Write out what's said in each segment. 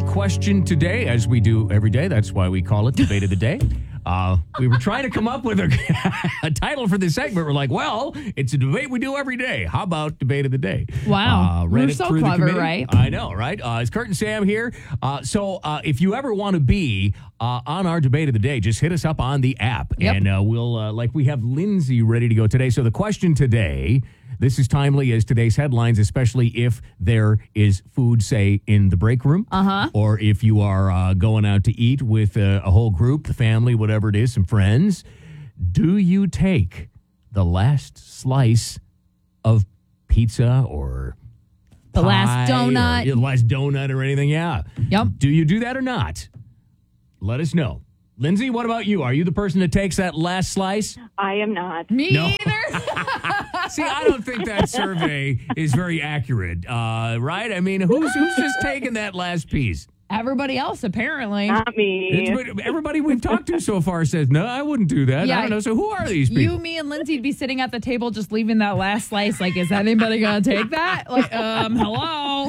question today, as we do every day. That's why we call it Debate of the Day. We were trying to come up with a title for this segment. We're like, well, it's a debate we do every day. How about Debate of the Day? Wow. We're so clever, right? I know, right? It's Kurt and Sam here. So if you ever want to be on our Debate of the Day, just hit us up on the app. Yep. And we'll, we have Lindsay ready to go today. So the question today, this is timely as today's headlines, especially if there is food, say, in the break room. Or if you are going out to eat with a whole group, the family, whatever it is, some friends. Do you take the last slice of pizza or the last donut? The last donut or anything, yeah. Yep. Do you do that or not? Let us know. Lindsay, what about you? Are you the person that takes that last slice? I am not. Me either. See, I don't think that survey is very accurate, right? I mean, who's just taking that last piece? Everybody else, apparently. Not me. Everybody we've talked to so far says, no, I wouldn't do that. Yeah. I don't know. So who are these people? You, me, and Lindsay'd be sitting at the table just leaving that last slice. Like, is anybody going to take that? Like, hello?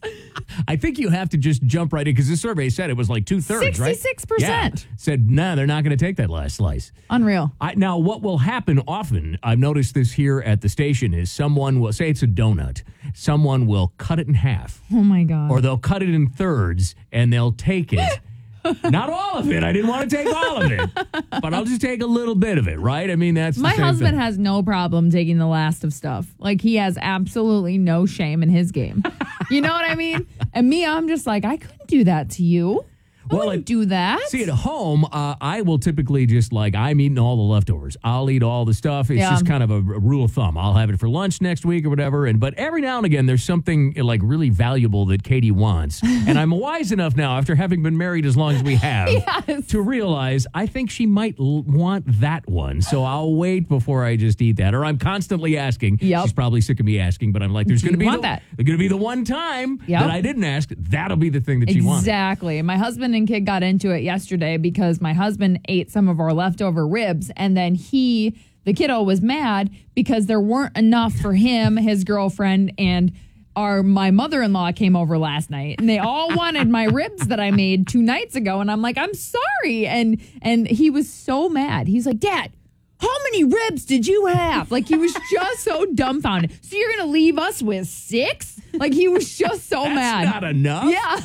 I think you have to just jump right in because the survey said it was like 2/3, right? 66%. Yeah. Said, nah, they're not going to take that last slice. Unreal. Now, what will happen often, I've noticed this here at the station, is someone will, say it's a donut, someone will cut it in half. Oh, my God. Or they'll cut it in thirds and they'll take it. Not all of it. I didn't want to take all of it. But I'll just take a little bit of it, right? I mean, that's My the same husband thing. has no problem taking the last of stuff. Like, he has absolutely no shame in his game. You know what I mean? And me, I'm just like, I couldn't do that to you. I wouldn't do that. See, at home, I will typically just I'm eating all the leftovers. I'll eat all the stuff. It's just kind of a rule of thumb. I'll have it for lunch next week or whatever. But every now and again, there's something really valuable that Katie wants. And I'm wise enough now, after having been married as long as we have, to realize I think she might want that one. So I'll wait before I just eat that. Or I'm constantly asking. Yep. She's probably sick of me asking, but I'm like, there's going to be the one time Yep. that I didn't ask. That'll be the thing that she wants. Exactly. My husband and kid got into it yesterday because my husband ate some of our leftover ribs, and then the kiddo was mad because there weren't enough for him, his girlfriend, and my mother-in-law came over last night, and they all wanted my ribs that I made 2 nights ago, and I'm like, I'm sorry. And he was so mad. He's like, Dad, how many ribs did you have? Like, he was just so dumbfounded. So you're going to leave us with 6? Like, he was just so mad. That's not enough. Yeah.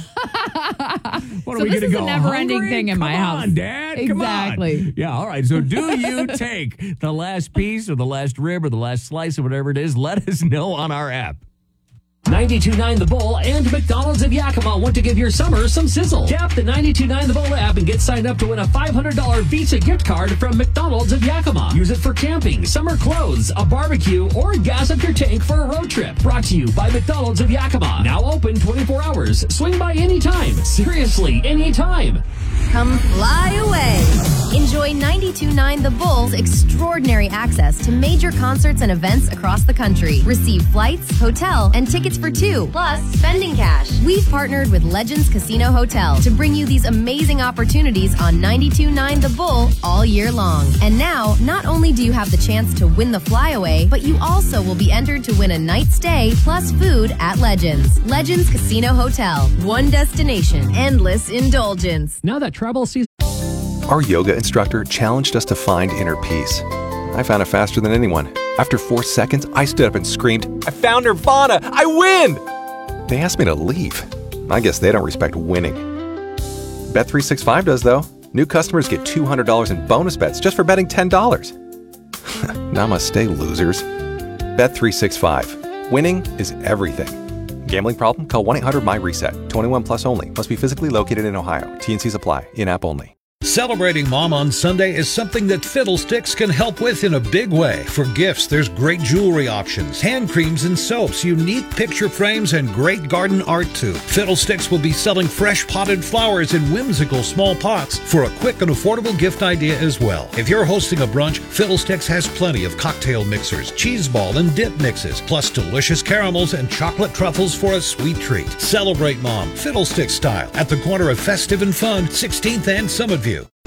What So are we this going to is go? a never-ending Hungry? thing in my house. Come on, Dad. Come on. Exactly. Yeah, all right. So do you take the last piece or the last rib or the last slice or whatever it is? Let us know on our app. 92.9 The Bull and McDonald's of Yakima want to give your summer some sizzle. Tap the 92.9 The Bull app and get signed up to win a $500 Visa gift card from McDonald's of Yakima. Use it for camping, summer clothes, a barbecue, or gas up your tank for a road trip. Brought to you by McDonald's of Yakima. Now open 24 hours. Swing by anytime. Seriously, anytime. Come fly away. Enjoy 92.9 The Bull's extraordinary access to major concerts and events across the country. Receive flights, hotel, and tickets for 2, plus spending cash. We've partnered with Legends Casino Hotel to bring you these amazing opportunities on 92.9 The Bull all year long. And now, not only do you have the chance to win the flyaway, but you also will be entered to win a night stay plus food at Legends. Legends Casino Hotel. One destination. Endless indulgence. Now that travel season... Our yoga instructor challenged us to find inner peace. I found it faster than anyone. After 4 seconds, I stood up and screamed, I found Nirvana! I win! They asked me to leave. I guess they don't respect winning. Bet365 does, though. New customers get $200 in bonus bets just for betting $10. Namaste, losers. Bet365. Winning is everything. Gambling problem? Call 1-800-MY-RESET. 21 plus only. Must be physically located in Ohio. T&Cs apply. In-app only. Celebrating Mom on Sunday is something that Fiddlesticks can help with in a big way. For gifts, there's great jewelry options, hand creams and soaps, unique picture frames, and great garden art too. Fiddlesticks will be selling fresh potted flowers in whimsical small pots for a quick and affordable gift idea as well. If you're hosting a brunch, Fiddlesticks has plenty of cocktail mixers, cheese ball and dip mixes, plus delicious caramels and chocolate truffles for a sweet treat. Celebrate Mom, Fiddlesticks style, at the corner of Festive and Fun, 16th and Summitview.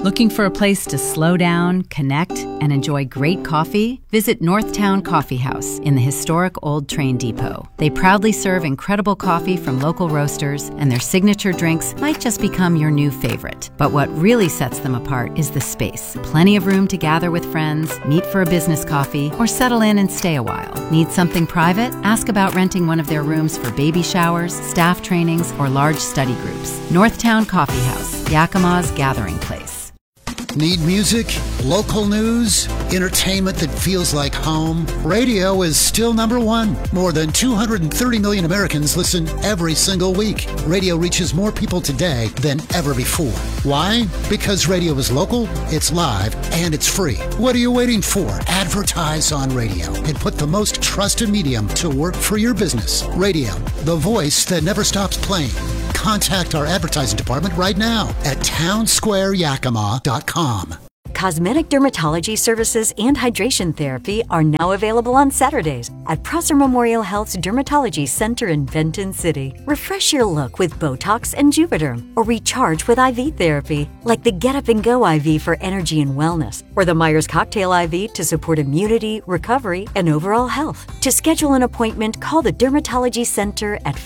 Looking for a place to slow down, connect, and enjoy great coffee? Visit Northtown Coffee House in the historic old train depot. They proudly serve incredible coffee from local roasters, and their signature drinks might just become your new favorite. But what really sets them apart is the space. Plenty of room to gather with friends, meet for a business coffee, or settle in and stay a while. Need something private? Ask about renting one of their rooms for baby showers, staff trainings, or large study groups. Northtown Coffee House, Yakima's gathering place. Need music, local news, entertainment that feels like home? Radio is still number one. More than 230 million Americans listen every single week. Radio reaches more people today than ever before. Why? Because radio is local, it's live, and it's free. What are you waiting for? Advertise on radio and put the most trusted medium to work for your business. Radio, the voice that never stops playing. Contact our advertising department right now at townsquareyakima.com. Cosmetic dermatology services and hydration therapy are now available on Saturdays at Prosser Memorial Health's Dermatology Center in Benton City. Refresh your look with Botox and Juvederm, or recharge with IV therapy, like the Get Up and Go IV for energy and wellness, or the Myers Cocktail IV to support immunity, recovery, and overall health. To schedule an appointment, call the Dermatology Center at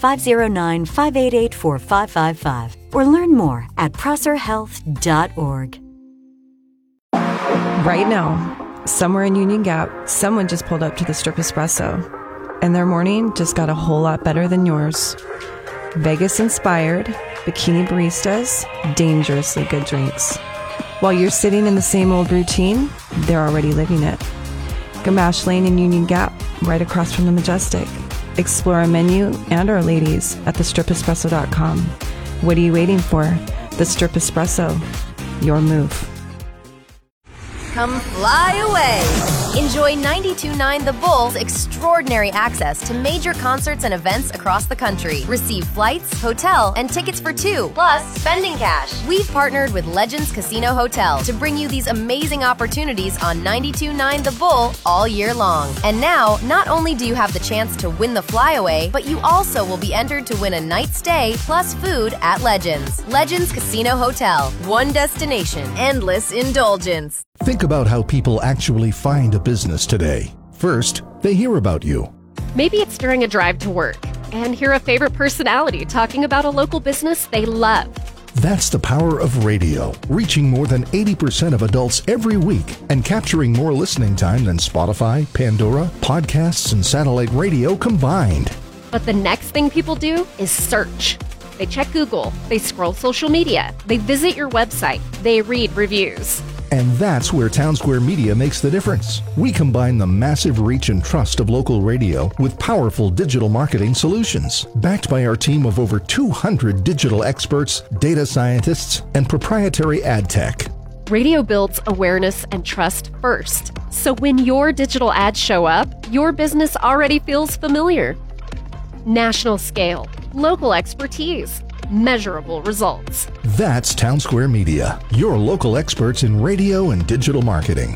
509-588-4555, or learn more at prosserhealth.org. Right now, somewhere in Union Gap, someone just pulled up to the Strip Espresso, and their morning just got a whole lot better than yours. Vegas-inspired, bikini baristas, dangerously good drinks. While you're sitting in the same old routine, they're already living it. Gamache Lane in Union Gap, right across from the Majestic. Explore our menu and our ladies at thestriprespresso.com. What are you waiting for? The Strip Espresso. Your move. Come fly away. Enjoy 92.9 The Bull's extraordinary access to major concerts and events across the country. Receive flights, hotel, and tickets for two, plus spending cash. We've partnered with Legends Casino Hotel to bring you these amazing opportunities on 92.9 The Bull all year long. And now, not only do you have the chance to win the flyaway, but you also will be entered to win a night stay plus food at Legends. Legends Casino Hotel. One destination. Endless indulgence. Think about how people actually find a business today. First, they hear about you. Maybe it's during a drive to work and hear a favorite personality talking about a local business they love. That's the power of radio, reaching more than 80% of adults every week and capturing more listening time than Spotify, Pandora, podcasts, and satellite radio combined. But the next thing people do is search. They check Google, they scroll social media, they visit your website, they read reviews. And that's where Townsquare Media makes the difference. We combine the massive reach and trust of local radio with powerful digital marketing solutions. Backed by our team of over 200 digital experts, data scientists, and proprietary ad tech. Radio builds awareness and trust first. So when your digital ads show up, your business already feels familiar. National scale, local expertise, measurable results. That's Townsquare Media, your local experts in radio and digital marketing.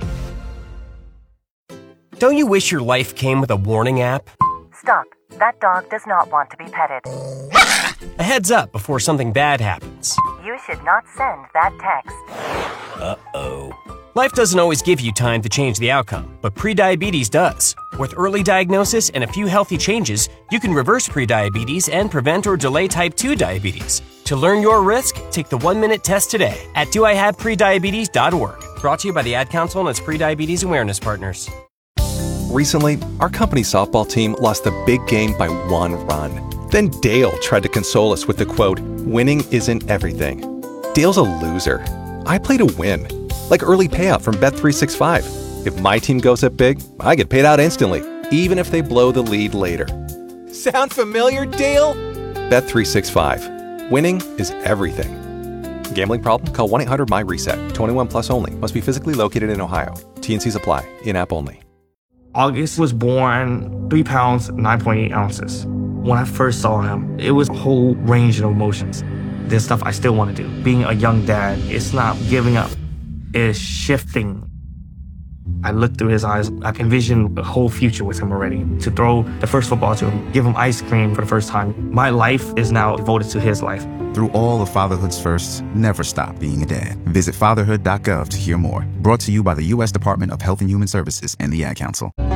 Don't you wish your life came with a warning app? Stop. That dog does not want to be petted. A heads up before something bad happens. You should not send that text. Uh-oh. Life doesn't always give you time to change the outcome, but prediabetes does. With early diagnosis and a few healthy changes, you can reverse prediabetes and prevent or delay type 2 diabetes. To learn your risk, take the 1-minute test today at doihaveprediabetes.org. Brought to you by the Ad Council and its Prediabetes Awareness Partners. Recently, our company softball team lost the big game by 1 run. Then Dale tried to console us with the quote, "Winning isn't everything." Dale's a loser. I play to win. Like early payout from Bet365. If my team goes up big, I get paid out instantly, even if they blow the lead later. Sound familiar, Dale? Bet365. Winning is everything. Gambling problem? Call 1-800-MY-RESET. 21 plus only. Must be physically located in Ohio. T&Cs apply. In-app only. August was born 3 pounds, 9.8 ounces. When I first saw him, it was a whole range of emotions. There's stuff I still want to do. Being a young dad, it's not giving up. It's shifting. I looked through his eyes. I envisioned a whole future with him already. To throw the first football to him, give him ice cream for the first time. My life is now devoted to his life. Through all of fatherhood's firsts, never stop being a dad. Visit fatherhood.gov to hear more. Brought to you by the U.S. Department of Health and Human Services and the Ad Council.